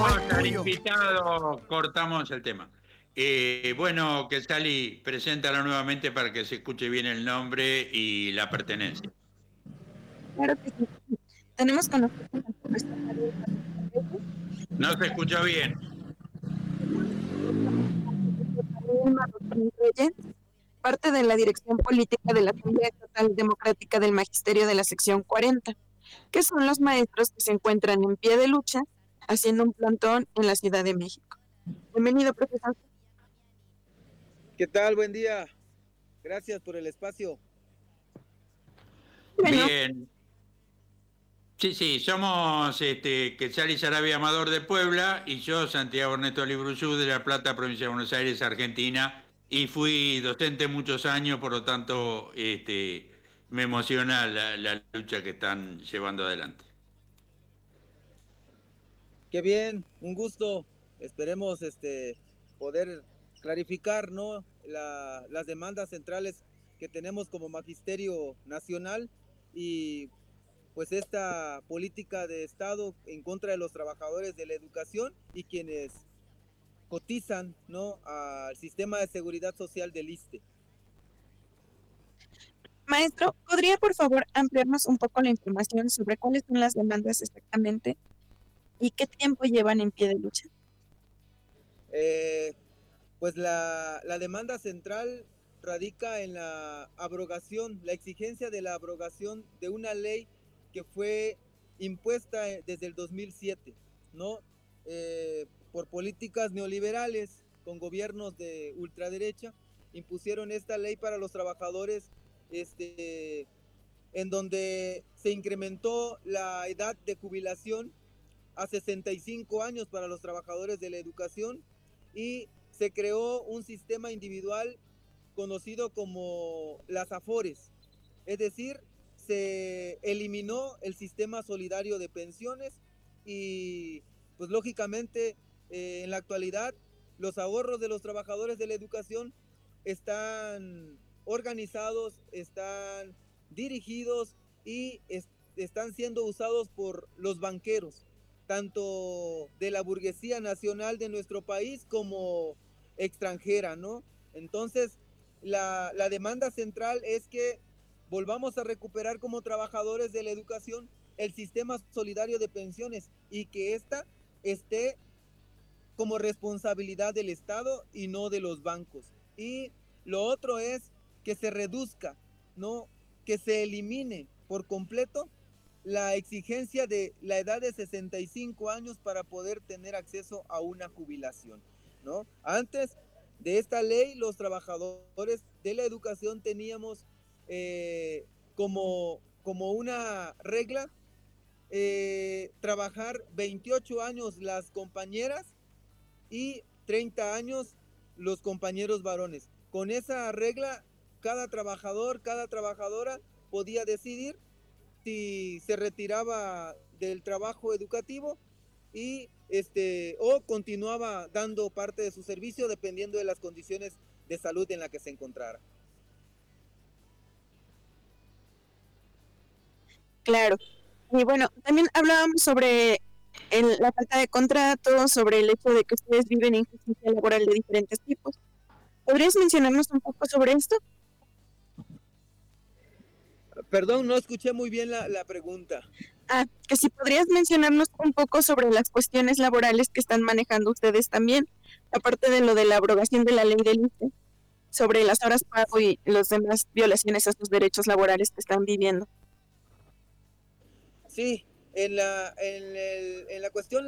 tenemos al Julio. invitado, cortamos el tema. Bueno, que Sally, preséntala nuevamente para que se escuche bien el nombre y la pertenencia. Claro que sí. Tenemos con nosotros al profesor Manuel Martín Reyes. No se escuchó bien. Manuel Martín Reyes, parte de la dirección política de la Asamblea Estatal Democrática del Magisterio de la sección 40, que son los maestros que se encuentran en pie de lucha haciendo un plantón en la Ciudad de México. Bienvenido, profesor. ¿Qué tal? Buen día. Gracias por el espacio. Bueno, Bien. Sí, somos Quetzal Sarabia Amador de Puebla y yo, Santiago Ernesto Libruzú de La Plata, provincia de Buenos Aires, Argentina, y fui docente muchos años, por lo tanto me emociona la lucha que están llevando adelante. Qué bien, un gusto. Esperemos poder clarificar, ¿no? Las demandas centrales que tenemos como Magisterio Nacional y pues esta política de Estado en contra de los trabajadores de la educación y quienes cotizan, ¿no?, al sistema de seguridad social del ISSSTE. maestro, ¿podría por favor ampliarnos un poco la información sobre cuáles son las demandas exactamente y qué tiempo llevan en pie de lucha? Pues la demanda central radica en la abrogación, la exigencia de la abrogación de una ley que fue impuesta desde el 2007, ¿no? Por políticas neoliberales con gobiernos de ultraderecha, impusieron esta ley para los trabajadores, en donde se incrementó la edad de jubilación a 65 años para los trabajadores de la educación y se creó un sistema individual conocido como las AFORES, es decir, se eliminó el sistema solidario de pensiones y pues lógicamente en la actualidad los ahorros de los trabajadores de la educación están organizados, están dirigidos y están siendo usados por los banqueros, tanto de la burguesía nacional de nuestro país como extranjera, ¿no? Entonces, la demanda central es que volvamos a recuperar como trabajadores de la educación el sistema solidario de pensiones y que ésta esté como responsabilidad del Estado y no de los bancos. Y lo otro es que se reduzca, ¿no?, que se elimine por completo la exigencia de la edad de 65 años para poder tener acceso a una jubilación, ¿no? Antes de esta ley, los trabajadores de la educación teníamos como una regla trabajar 28 años las compañeras y 30 años los compañeros varones. Con esa regla, cada trabajador, cada trabajadora podía decidir si se retiraba del trabajo educativo y o continuaba dando parte de su servicio dependiendo de las condiciones de salud en la que se encontrara. Claro. Y bueno, también hablábamos sobre la falta de contratos, sobre el hecho de que ustedes viven injusticia laboral de diferentes tipos. ¿Podrías mencionarnos un poco sobre esto? Perdón, no escuché muy bien la pregunta. Que si podrías mencionarnos un poco sobre las cuestiones laborales que están manejando ustedes también, aparte de lo de la abrogación de la ley del ISSSTE, sobre las horas pago y las demás violaciones a sus derechos laborales que están viviendo. Sí, en la cuestión